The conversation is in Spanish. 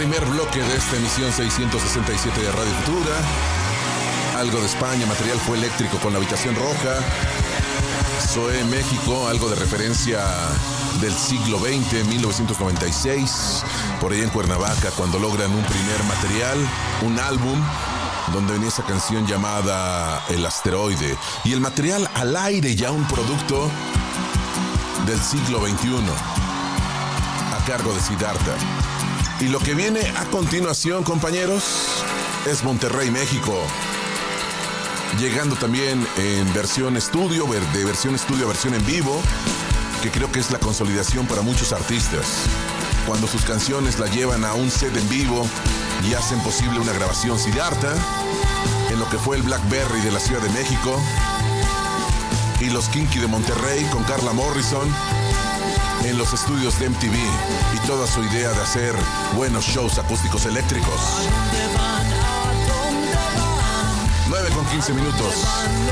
primer bloque de esta emisión 667 de Radio Futura. Algo de España, Material fue eléctrico con La Habitación Roja. Zoé México, algo de referencia del siglo XX, 1996, por ahí en Cuernavaca, cuando logran un primer material, un álbum, donde venía esa canción llamada El Asteroide. Y el material al aire, ya un producto del siglo XXI, a cargo de Siddhartha. Y lo que viene a continuación, compañeros, es Monterrey, México. Llegando también en versión estudio, de versión estudio a versión en vivo, que creo que es la consolidación para muchos artistas. Cuando sus canciones la llevan a un set en vivo y hacen posible una grabación. Siddhartha, en lo que fue el Blackberry de la Ciudad de México, y los Kinky de Monterrey con Carla Morrison en los estudios de MTV, y toda su idea de hacer buenos shows acústicos eléctricos. 9:15.